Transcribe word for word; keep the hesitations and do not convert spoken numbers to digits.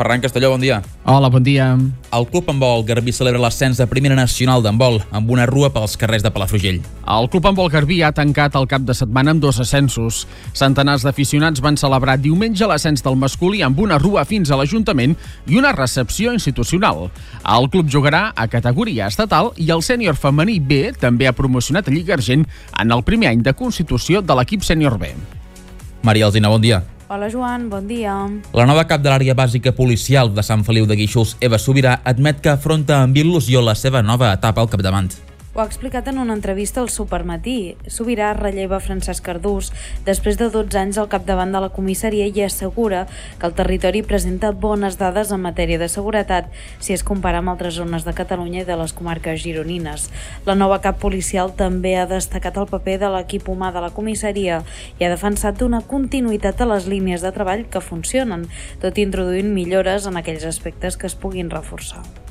Ferran Castelló, bon dia. Hola, bon dia. El Club Handbol Garbí celebra l'ascens de Primera Nacional d'handbol amb una rua pels carrers de Palafrugell. El Club Handbol Garbí ha tancat el cap de setmana amb dos ascensos. Centenars d'aficionats van celebrar diumenge l'ascens del masculí amb una rua fins a l'Ajuntament i una recepció institucional. El club jugarà a categoria estatal i el sènior femení B també ha promocionat a Lliga Argent en el primer any de constitució de l'equip sènior B. Maria Alsina, bon dia. Hola Joan, bon dia. La nova cap de l'àrea bàsica policial de Sant Feliu de Guíxols, Eva Sobirà, admet que afronta amb il·lusió la seva nova etapa al capdavant. Ho ha explicat en una entrevista al Supermatí. Sobirà relleva Francesc Cardús després de dotze anys al capdavant de la comissaria i assegura que el territori presenta bones dades en matèria de seguretat si es compara amb altres zones de Catalunya i de les comarques gironines. La nova cap policial també ha destacat el paper de l'equip humà de la comissaria i ha defensat una continuïtat a les línies de treball que funcionen, tot introduint millores en aquells aspectes que es puguin reforçar.